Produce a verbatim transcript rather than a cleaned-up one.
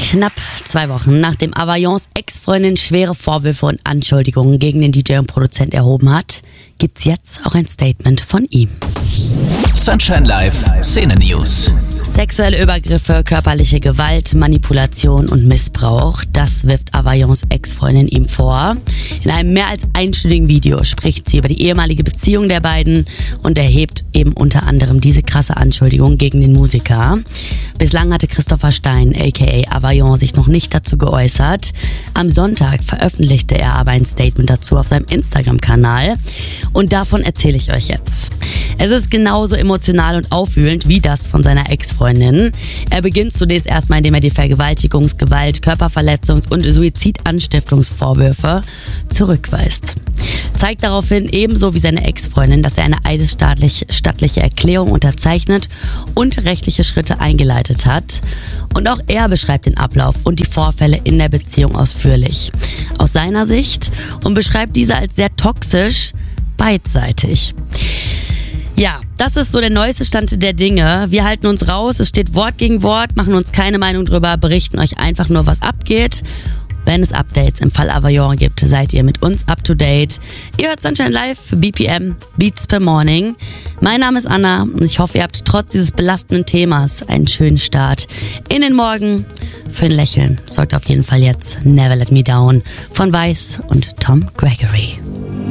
Knapp zwei Wochen nachdem Availlons Ex-Freundin schwere Vorwürfe und Anschuldigungen gegen den D J und Produzent erhoben hat, gibt's jetzt auch ein Statement von ihm. Sunshine Live Szene News. Sexuelle Übergriffe, körperliche Gewalt, Manipulation und Missbrauch, das wirft Availlons Ex-Freundin ihm vor. In einem mehr als einstündigen Video spricht sie über die ehemalige Beziehung der beiden und erhebt eben unter anderem diese krasse Anschuldigung gegen den Musiker. Bislang hatte Christopher Stein, aka Availlon, sich noch nicht dazu geäußert. Am Sonntag veröffentlichte er aber ein Statement dazu auf seinem Instagram-Kanal und davon erzähle ich euch jetzt. Es ist genauso emotional und aufwühlend wie das von seiner Ex-Freundin. Er beginnt zunächst erstmal, indem er die Vergewaltigungs-, Gewalt-, Körperverletzungs- und Suizidanstiftungsvorwürfe zurückweist. Zeigt daraufhin ebenso wie seine Ex-Freundin, dass er eine eidesstattliche Erklärung unterzeichnet und rechtliche Schritte eingeleitet hat. Und auch er beschreibt den Ablauf und die Vorfälle in der Beziehung ausführlich. Aus seiner Sicht und beschreibt diese als sehr toxisch, beidseitig. Ja, das ist so der neueste Stand der Dinge. Wir halten uns raus, es steht Wort gegen Wort, machen uns keine Meinung drüber, berichten euch einfach nur, was abgeht. Wenn es Updates im Fall Availlon gibt, seid ihr mit uns up to date. Ihr hört Sunshine Live für B P M, Beats per Morning. Mein Name ist Anna und ich hoffe, ihr habt trotz dieses belastenden Themas einen schönen Start in den Morgen. Für ein Lächeln sorgt auf jeden Fall jetzt Never Let Me Down von Weiß und Tom Gregory.